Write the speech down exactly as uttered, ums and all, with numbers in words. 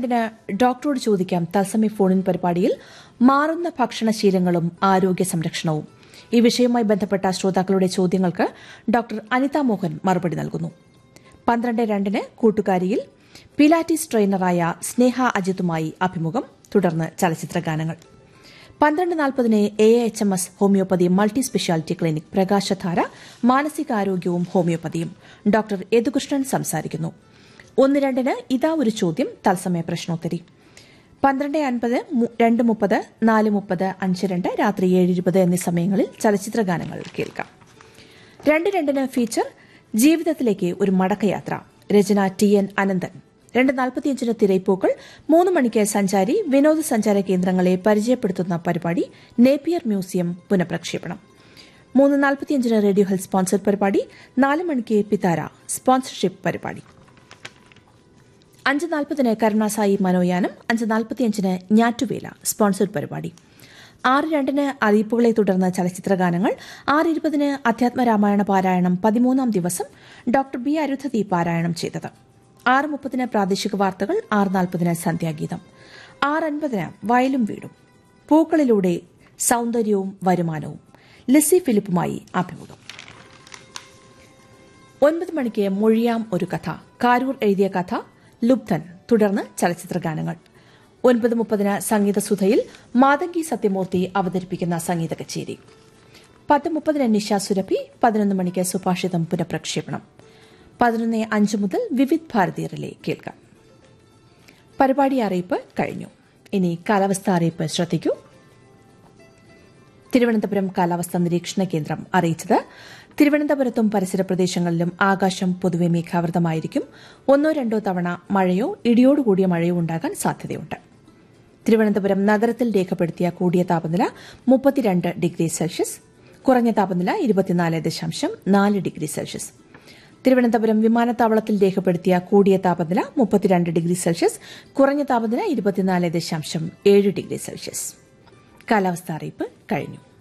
രണ്ടിന് ഡോക്ടറോട് ചോദിക്കാം തത്സമയ ഫോണിൻ പരിപാടിയിൽ മാറുന്ന ഭക്ഷണശീലങ്ങളും ആരോഗ്യ സംരക്ഷണവും ഈ വിഷയവുമായി ബന്ധപ്പെട്ട ശ്രോതാക്കളുടെ ചോദ്യങ്ങൾക്ക് ഡോക്ടർ അനിത മോഹൻ മറുപടി നൽകുന്നു. പന്ത്രണ്ട് രണ്ടിന് കൂട്ടുകാരിയിൽ പിലാറ്റിസ് ട്രെയിനറായ സ്നേഹ അജിത്തുമായി അഭിമുഖം, തുടർന്ന് ചലച്ചിത്ര ഗാനങ്ങൾ. പന്ത്രണ്ട് നാൽപ്പതിന് A H M S homeopathy multi speciality clinic പ്രകാശധാര മാനസികാരോഗ്യവും ഹോമിയോപ്പതിയും ഡോക്ടർ യദുകൃഷ്ണൻ സംസാരിക്കുന്നു. ഒന്ന് രണ്ടിന് ഇതാ ഒരു ചോദ്യം തത്സമയ പ്രശ്നോത്തരി. പന്ത്രണ്ട് അൻപത്, രണ്ട് മുപ്പത്, നാല് മുപ്പത്, അഞ്ച് രണ്ട്, രാത്രി ഏഴ് ഇരുപത് എന്നീ സമയങ്ങളിൽ ചലച്ചിത്ര ഗാനങ്ങൾ കേൾക്കാം. രണ്ട് രണ്ടിന് ഫീച്ചർ ജീവിതത്തിലേക്ക് ഒരു മടക്കയാത്ര, രചന ടി എൻ അനന്തൻ. രണ്ട് നാൽപ്പത്തിയഞ്ചിന് തിരയിപ്പൂക്കൾ, മൂന്ന് മണിക്ക് സഞ്ചാരി വിനോദസഞ്ചാര കേന്ദ്രങ്ങളെ പരിചയപ്പെടുത്തുന്ന പരിപാടി നേപ്പിയർ മ്യൂസിയം പുനഃപ്രക്ഷേപണം. മൂന്ന് നാൽപ്പത്തിയഞ്ചിന് റേഡിയോ ഹെൽത്ത് സ്പോൺസർ പരിപാടി, നാല് മണിക്ക് പിതാര സ്പോൺസർഷിപ്പ് പരിപാടി. അഞ്ച് നാൽപ്പതിന് കരുണാസായി മനോയാനം, അഞ്ച് നാൽപ്പത്തിയഞ്ചിന് ഞാറ്റുവേല സ്പോൺസർഡ് പരിപാടി. ആറ് രണ്ടിന് അറിയിപ്പുകളെ തുടർന്ന് ചലച്ചിത്ര ഗാനങ്ങൾ. ആറ് ഇരുപതിന് അധ്യാത്മരാമായണ പാരായണം പതിമൂന്നാം ദിവസം ഡോക്ടർ ബി അരുന്ധതി പാരായണം ചെയ്തത്. ആറ് മുപ്പതിന് പ്രാദേശിക വാർത്തകൾ. ആറ് നാൽപ്പതിന് സന്ധ്യാഗീതം. ആറ് അൻപതിന് വയലും വീടും, പൂക്കളിലൂടെ സൌന്ദര്യവും വരുമാനവും, ലിസി ഫിലിപ്പുമായി അഭിമുഖം. ഒൻപത് മണിക്ക് മൊഴിയാം ഒരു കഥ, കാരൂർ എഴുതിയ കഥ ലുബ്ധൻ, തുടർന്ന് ചലച്ചിത്ര ഗാനങ്ങൾ. ഒൻപത് മുപ്പതിന് സംഗീതസുധയിൽ മാതങ്കി സത്യമൂർത്തി അവതരിപ്പിക്കുന്ന സംഗീത കച്ചേരി. പത്ത് മുപ്പതിന് നിഷ സുരഭി. പതിനൊന്ന് മണിക്ക് സുഭാഷിതം പുനഃപ്രക്ഷേപണം. പതിനൊന്ന് അഞ്ച് മുതൽ വിവിധ് ഭാരതി റിലേ കേൾക്കാം. പരിപാടി അറിയിപ്പ് കഴിഞ്ഞു. ഇനി കാലാവസ്ഥ അറിയിപ്പ് ശ്രദ്ധിക്കൂ. തിരുവനന്തപുരം കാലാവസ്ഥാ നിരീക്ഷണ കേന്ദ്രം അറിയിച്ചത് തിരുവനന്തപുരത്തും പരിസര പ്രദേശങ്ങളിലും ആകാശം പൊതുവെ മേഘാവൃതമായിരിക്കും. ഒന്നോ രണ്ടോ തവണ മഴയോ ഇടിയോടുകൂടിയ മഴയോ ഉണ്ടാകാൻ സാധ്യതയുണ്ട്. തിരുവനന്തപുരം നഗരത്തിൽ രേഖപ്പെടുത്തിയ കൂടിയ താപനില മുപ്പത്തിരണ്ട് ഡിഗ്രി സെൽഷ്യസ്, കുറഞ്ഞ താപനില ഇരുപത്തിനാല് ദശാംശം നാല് ഡിഗ്രി സെൽഷ്യസ്. തിരുവനന്തപുരം വിമാനത്താവളത്തിൽ രേഖപ്പെടുത്തിയ കൂടിയ താപനില മുപ്പത്തിരണ്ട് ഡിഗ്രി സെൽഷ്യസ്, കുറഞ്ഞ താപനില ഇരുപത്തിനാല് ദശാംശം ഏഴ് ഡിഗ്രി സെൽഷ്യസ്. കാലാവസ്ഥാ അറിയിപ്പ് കഴിഞ്ഞു.